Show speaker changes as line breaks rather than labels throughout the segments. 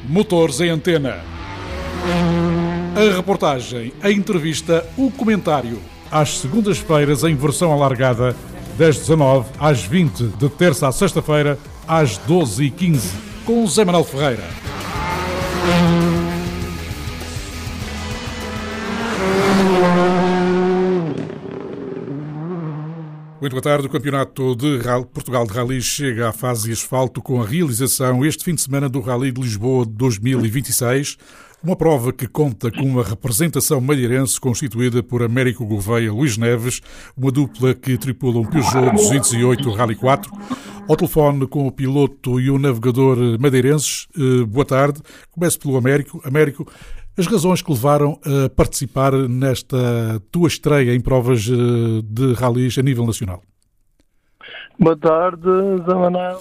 Motores em Antena. A reportagem, a entrevista, o comentário. Às segundas-feiras em versão alargada, das 19 às 20, de terça à sexta-feira, às 12h15, com Zé Manuel Ferreira. Muito boa tarde. O Campeonato de Portugal de Rally chega à fase asfalto com a realização este fim de semana do Rally de Lisboa 2026, uma prova que conta com uma representação madeirense constituída por Américo Gouveia e Luís Neves, uma dupla que tripula um Peugeot 208 Rally 4. Ao telefone com o piloto e o navegador madeirenses. Boa tarde. Começo pelo Américo. Américo, as razões que levaram a participar nesta tua estreia em provas de rallies a nível nacional?
Boa tarde, Zé Manuel.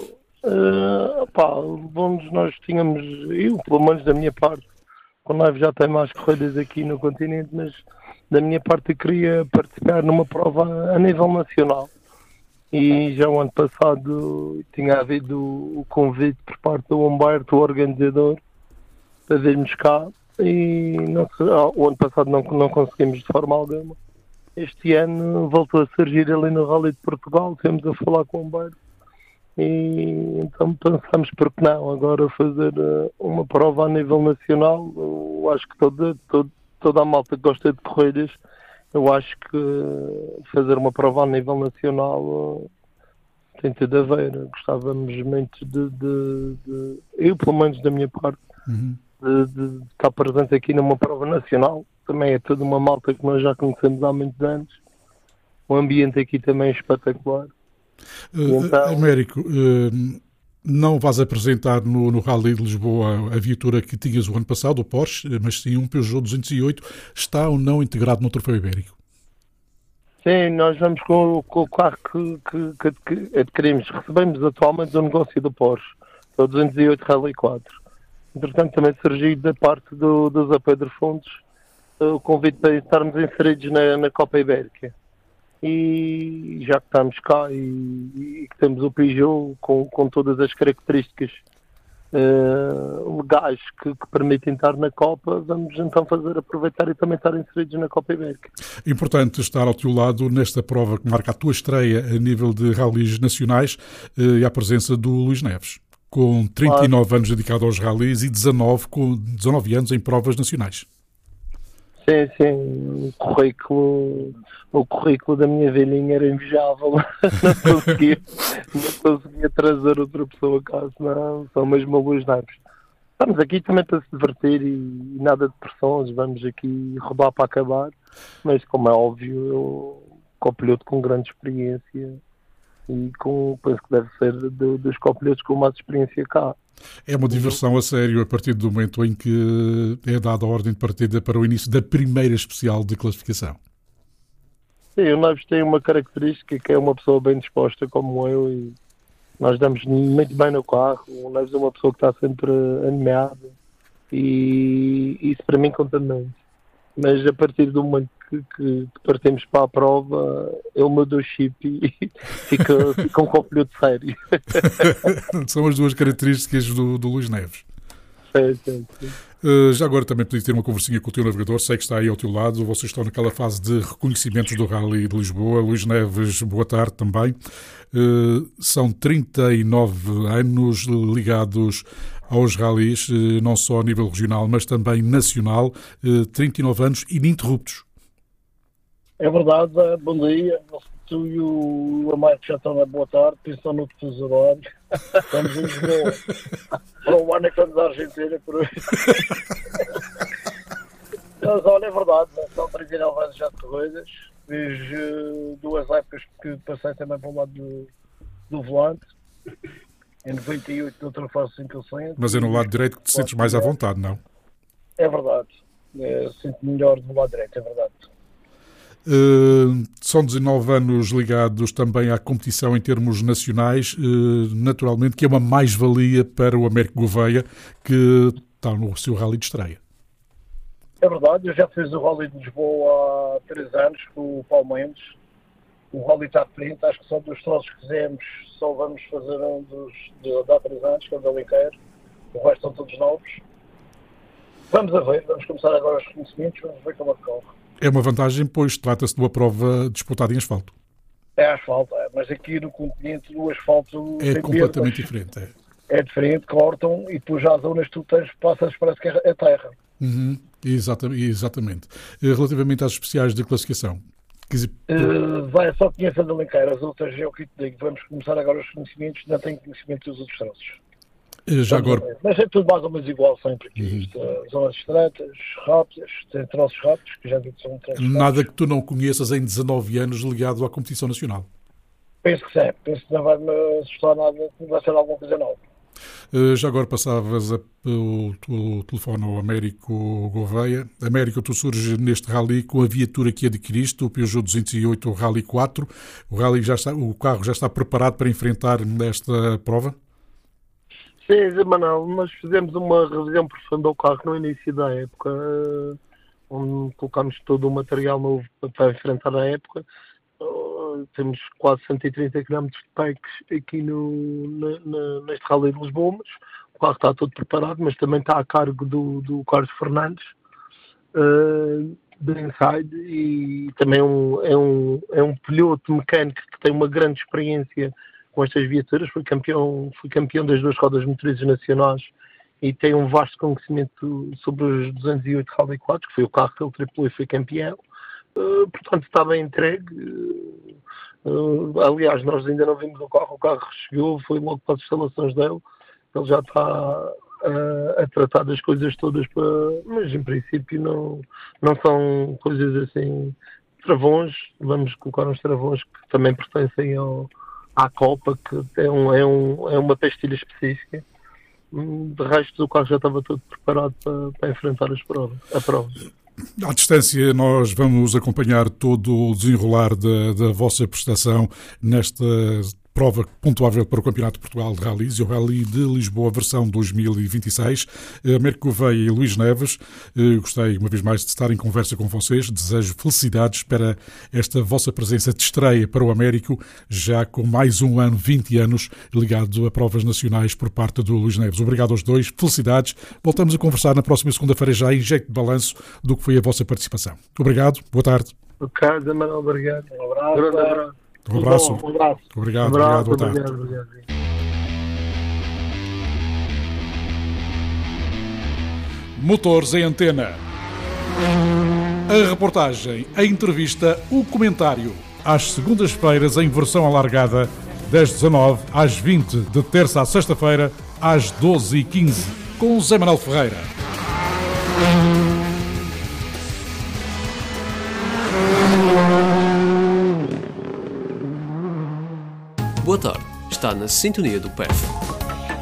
Bons, nós tínhamos, eu pelo menos da minha parte, o Neves já tem mais corridas aqui no continente, mas da minha parte eu queria participar numa prova a nível nacional. E já o ano passado tinha havido o convite por parte do Humberto, o organizador, para virmos cá. E o ano passado não conseguimos de forma alguma. Este ano voltou a surgir ali no Rally de Portugal, temos a falar com o Humberto. E então pensamos, por que não, agora fazer uma prova a nível nacional. Eu acho que toda a malta que gosta de corridas, eu acho que fazer uma prova a nível nacional tem tudo a ver. Gostávamos muito de eu, pelo menos da minha parte, de estar presente aqui numa prova nacional. Também é toda uma malta que nós já conhecemos há muitos anos. O ambiente aqui também é espetacular.
Então... Américo, não vais apresentar no Rally de Lisboa a viatura que tinhas o ano passado, o Porsche, mas sim um Peugeot 208. Está ou não integrado no Troféu Ibérico?
Sim, nós vamos com o carro que adquirimos. Recebemos atualmente o negócio do Porsche, o 208 Rally 4. Entretanto, também surgiu da parte do Zé Pedro Fontes o convite para estarmos inseridos na Copa Ibérica. E já que estamos cá e que temos o Peugeot com todas as características legais que permitem estar na Copa, vamos então aproveitar e também estar inseridos na Copa Ibérica.
Importante estar ao teu lado nesta prova que marca a tua estreia a nível de rallies nacionais e a presença do Luís Neves, com 39 anos dedicado aos rallies e 19 anos em provas nacionais.
Sim, o currículo da minha velhinha era invejável. Não conseguia trazer outra pessoa cá, senão são mesmo a Luís Neves. Estamos aqui também para se divertir e nada de pressões, vamos aqui roubar para acabar, mas como é óbvio, eu copiloto com grande experiência e penso que deve ser dos copilotos com mais experiência cá.
É uma diversão a sério a partir do momento em que é dada a ordem de partida para o início da primeira especial de classificação.
Sim, o Neves tem uma característica que é uma pessoa bem disposta como eu e nós damos muito bem no carro. O Neves é uma pessoa que está sempre animada e isso para mim conta muito. Mas a partir do momento que partimos para a prova, ele muda o chip e fica um copiloto sério.
São as duas características do Luís Neves.
Sim.
Já agora também podia ter uma conversinha com o teu navegador, sei que está aí ao teu lado, vocês estão naquela fase de reconhecimentos do Rally de Lisboa. Luís Neves, boa tarde também. São 39 anos ligados aos rallies, não só a nível regional, mas também nacional, 39 anos ininterruptos.
É verdade, bom dia. Tu e o Américo já estão na boa tarde, pensam no fuso horário. Estamos em Lisboa. Para o ano é que vamos à Argentina por hoje. Mas olha, é verdade, são 39 anos já de corridas. Fiz 2 épocas que passei também para o lado do volante. Em 98 de outra fase 500.
Mas é no lado direito que te sentes mais à vontade, não?
É verdade. Sinto melhor do lado direito, é verdade.
São 19 anos ligados também à competição em termos nacionais, naturalmente que é uma mais-valia para o Américo Gouveia, que está no seu rally de estreia.
É verdade, eu já fiz o Rally de Lisboa há 3 anos com o Paulo Mendes. O Rally está à frente, acho que são dos troços que fizemos, só vamos fazer um de há 3 anos, que é o da Alenquer. O resto são todos novos. Vamos a ver, vamos começar agora os reconhecimentos, vamos ver como é que corre.
É uma vantagem, pois trata-se de uma prova disputada em asfalto.
É asfalto, mas aqui no continente o asfalto
É
tem
completamente
perdas,
diferente.
é diferente, cortam e depois já as zonas que tu tens, passas, parece que é terra.
Exatamente. Relativamente às especiais de classificação,
Vai só conhecer a Alenquer, as outras é o que te digo, vamos começar agora os conhecimentos, não tenho conhecimento dos outros troços.
já agora,
Mas é tudo mais ou menos igual sempre aqui. Isto, zonas estreitas, rápidas, tem troços rápidos, que já digo que são troços
nada
rápidos.
que tu não conheças em 19 anos ligado à competição nacional.
Penso que sim, penso que não vai me assustar nada, que vai ser alguma coisa nova.
Já agora passavas o telefone ao Américo Gouveia. Américo, tu surges neste rally com a viatura que adquiriste, o Peugeot 208 Rally 4. O carro já está preparado para enfrentar esta prova?
Sim, Zé Manuel, nós fizemos uma revisão profunda ao carro no início da época, onde colocámos todo o material novo para enfrentar a época. Temos quase 130 km de packs aqui neste Rally de Lisboa, mas o carro está todo preparado, mas também está a cargo do Carlos Fernandes, da Inside, e também é um piloto mecânico que tem uma grande experiência com estas viaturas, foi campeão das 2 rodas motrizes nacionais e tem um vasto conhecimento sobre os 208 Rally 4, que foi o carro que ele tripulou e foi campeão. Portanto, está bem entregue. Aliás, nós ainda não vimos o carro chegou, foi logo para as instalações dele, ele já está a tratar das coisas todas, mas em princípio não são coisas assim, travões, vamos colocar uns travões que também pertencem à Copa, que é uma pastilha específica. De resto, o carro já estava todo preparado para enfrentar a prova.
À distância, nós vamos acompanhar todo o desenrolar da vossa prestação nesta prova pontuável para o Campeonato de Portugal de Rallys e o Rally de Lisboa, versão 2026. Américo Gouveia e Luís Neves, gostei uma vez mais de estar em conversa com vocês. Desejo felicidades para esta vossa presença de estreia para o Américo, já com mais um ano, 20 anos, ligado a provas nacionais por parte do Luís Neves. Obrigado aos dois, felicidades. Voltamos a conversar na próxima segunda-feira já em jeito de balanço do que foi a vossa participação. Obrigado, boa tarde.
Ok, Zé Manuel, obrigado.
Um abraço.
Grande abraço.
Um abraço.
Um abraço.
Obrigado, boa tarde.
Obrigado.
Motores em Antena. A reportagem, a entrevista, o comentário. Às segundas-feiras em versão alargada, das 19 às 20, de terça à sexta-feira, às 12h15, com Zé Manuel Ferreira.
Boa tarde, está na sintonia do PEF.